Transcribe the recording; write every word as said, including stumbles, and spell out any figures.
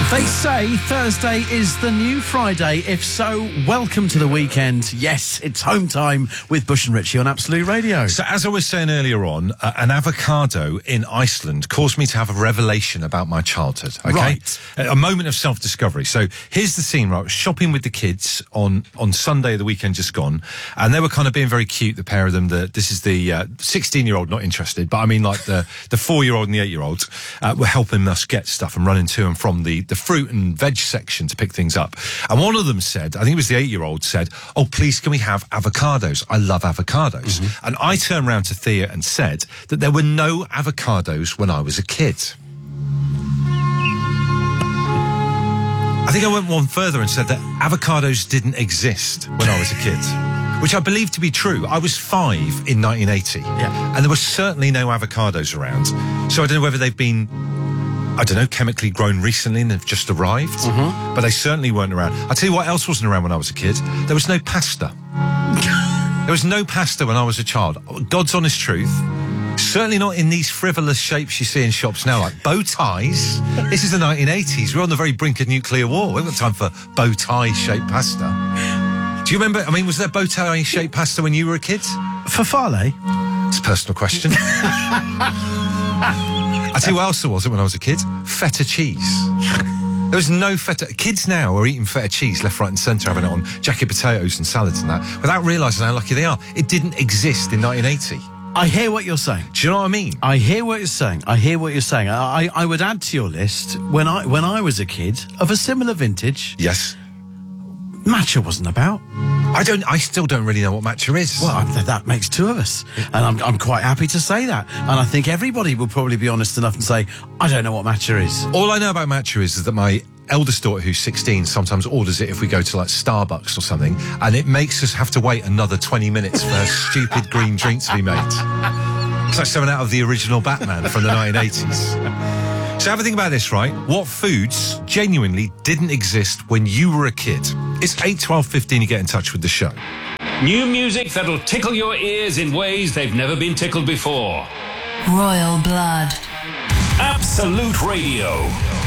They say Thursday is the new Friday. If so, welcome to the weekend. Yes, it's home time with Bush and Richie on Absolute Radio. So, as I was saying earlier on, uh, an avocado in Iceland caused me to have a revelation about my childhood, okay? Right. A, a moment of self-discovery. So, here's the scene, right? I was shopping with the kids on, on Sunday, the weekend just gone, and they were kind of being very cute, the pair of them. The, this is the uh, sixteen-year-old, not interested, but I mean like the, the four-year-old and the eight-year-old uh, were helping us get stuff and running to and from the, the fruit and veg section to pick things up. And one of them said, I think it was the eight-year-old, said, "Oh, please, can we have avocados? I love avocados." Mm-hmm. And I turned round to Thea and said that there were no avocados when I was a kid. I think I went one further and said that avocados didn't exist when I was a kid, which I believe to be true. I was five in nineteen eighty, yeah. and there were certainly no avocados around. So I don't know whether they've been, I don't know, chemically grown recently and they've just arrived, mm-hmm. but they certainly weren't around. I'll tell you what else wasn't around when I was a kid. There was no pasta. There was no pasta when I was a child. God's honest truth. Certainly not in these frivolous shapes you see in shops now, like bow ties. This is the nineteen eighties. We're on the very brink of nuclear war. We haven't got time for bow tie-shaped pasta. Do you remember, I mean, was there bow tie-shaped pasta when you were a kid? Farfalle? It's a personal question. I tell you what else there wasn't when I was a kid. Feta cheese. There was no feta. Kids now are eating feta cheese left, right and centre, having it on jacket potatoes and salads and that, without realising how lucky they are. It didn't exist in nineteen eighty. I hear what you're saying. Do you know what I mean? I hear what you're saying. I hear what you're saying. I, I would add to your list, when I when I was a kid of a similar vintage, Yes. matcha wasn't about. I don't. I still don't really know what matcha is. Well, I- that makes two of us. And I'm, I'm quite happy to say that. And I think everybody will probably be honest enough and say, I don't know what matcha is. All I know about matcha is, is that my eldest daughter, who's sixteen, sometimes orders it if we go to like Starbucks or something, and it makes us have to wait another twenty minutes for her stupid green drink to be made. It's like something out of the original Batman from the nineteen eighties. So have a think about this, right? What foods genuinely didn't exist when you were a kid? It's eight, twelve, fifteen, you get in touch with the show. New music that'll tickle your ears in ways they've never been tickled before. Royal Blood. Absolute Radio.